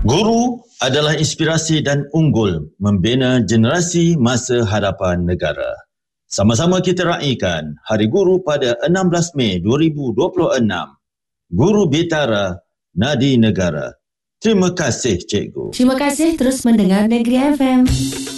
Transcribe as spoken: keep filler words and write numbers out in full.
Guru adalah inspirasi dan unggul membina generasi masa hadapan negara. Sama-sama kita raikan Hari Guru pada enam belas Mei dua ribu dua puluh enam. Guru Bitara, Nadi Negara. Terima kasih, Cikgu. Terima kasih terus mendengar Negeri F M.